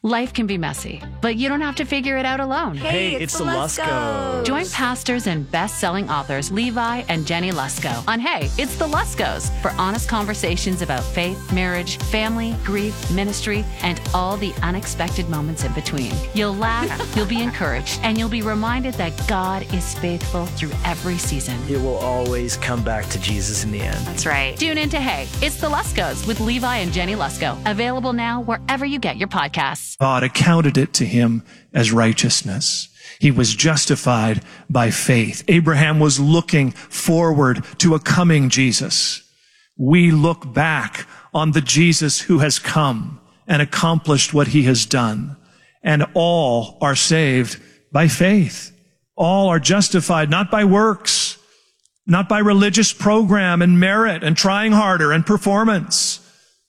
Life can be messy, but you don't have to figure it out alone. Hey, it's the Luskos. Join pastors and best-selling authors Levi and Jenny Lusko on Hey, It's the Luskos for honest conversations about faith, marriage, family, grief, ministry, and all the unexpected moments in between. You'll laugh, you'll be encouraged, and you'll be reminded that God is faithful through every season. It will always come back to Jesus in the end. That's right. Tune in to Hey, It's the Luskos with Levi and Jenny Lusko. Available now wherever you get your podcasts. God accounted it to him as righteousness. He was justified by faith. Abraham was looking forward to a coming Jesus. We look back on the Jesus who has come and accomplished what he has done. And all are saved by faith. All are justified not by works, not by religious program and merit and trying harder and performance.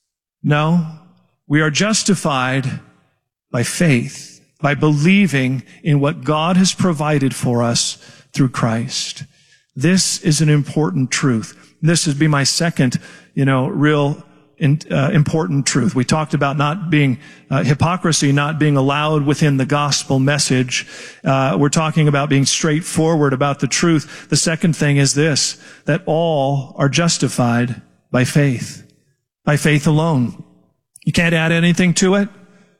No, we are justified by faith, by believing in what God has provided for us through Christ. This is an important truth. This would be my second, real important truth. We talked about not being hypocrisy, not being allowed within the gospel message. We're talking about being straightforward about the truth. The second thing is this, that all are justified by faith alone. You can't add anything to it,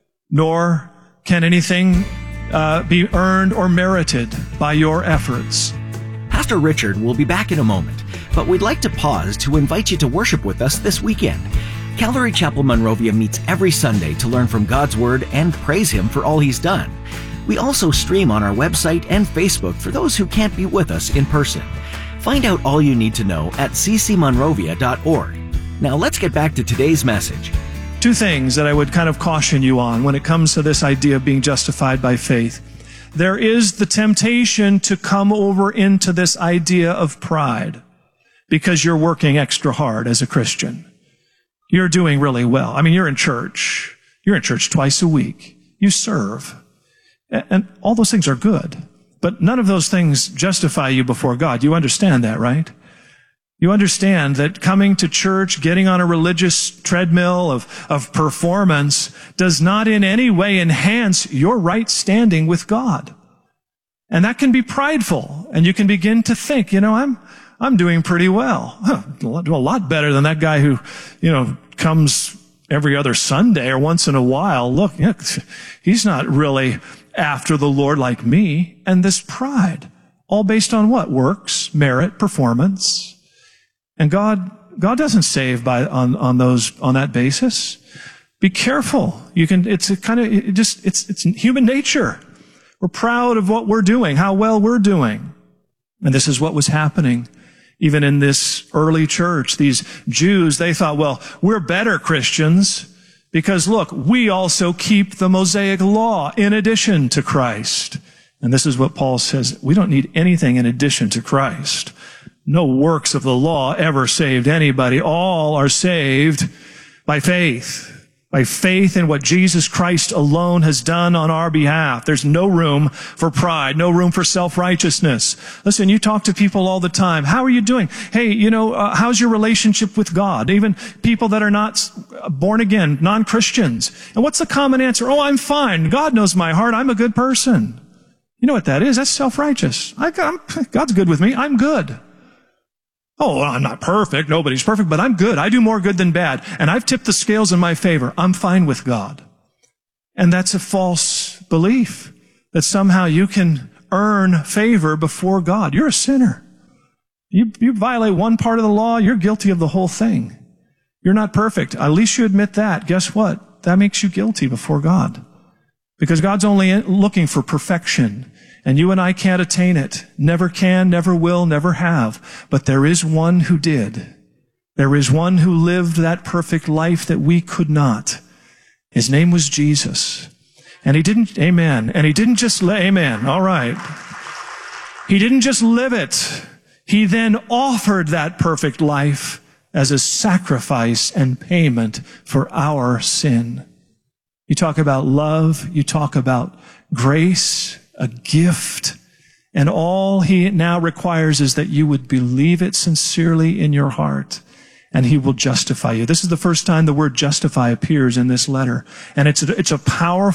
nor can anything be earned or merited by your efforts. Pastor Richard will be back in a moment, but we'd like to pause to invite you to worship with us this weekend. Calvary Chapel Monrovia meets every Sunday to learn from God's Word and praise Him for all He's done. We also stream on our website and Facebook for those who can't be with us in person. Find out all you need to know at ccmonrovia.org. Now let's get back to today's message. Two things that I would kind of caution you on when it comes to this idea of being justified by faith. There is the temptation to come over into this idea of pride because you're working extra hard as a Christian. You're doing really well. I mean, you're in church. You're in church twice a week. You serve. And all those things are good. But none of those things justify you before God. You understand that, right? You understand that coming to church, getting on a religious treadmill of performance does not in any way enhance your right standing with God. And that can be prideful. And you can begin to think, I'm doing pretty well. Do a lot better than that guy who, comes every other Sunday or once in a while. Look, he's not really after the Lord like me. And this pride, all based on what? Works, merit, performance. And God doesn't save on that basis. Be careful. It's human nature. We're proud of what we're doing, how well we're doing. And this is what was happening even in this early church. These Jews, they thought, well, we're better Christians because look, we also keep the Mosaic law in addition to Christ. And this is what Paul says. We don't need anything in addition to Christ. No works of the law ever saved anybody. All are saved by faith in what Jesus Christ alone has done on our behalf. There's no room for pride, no room for self-righteousness. Listen, you talk to people all the time. How are you doing? Hey, how's your relationship with God? Even people that are not born again, non-Christians. And what's the common answer? Oh, I'm fine. God knows my heart. I'm a good person. You know what that is? That's self-righteous. God's good with me. I'm good. Oh, I'm not perfect. Nobody's perfect, but I'm good. I do more good than bad. And I've tipped the scales in my favor. I'm fine with God. And that's a false belief that somehow you can earn favor before God. You're a sinner. You violate one part of the law, you're guilty of the whole thing. You're not perfect. At least you admit that. Guess what? That makes you guilty before God. Because God's only looking for perfection. And you and I can't attain it. Never can, never will, never have. But there is one who did. There is one who lived that perfect life that we could not. His name was Jesus. And he didn't, amen. And he didn't just, amen. All right. He didn't just live it. He then offered that perfect life as a sacrifice and payment for our sin. You talk about love. You talk about grace. A gift. And all he now requires is that you would believe it sincerely in your heart, and he will justify you. This is the first time the word justify appears in this letter. And it's a powerful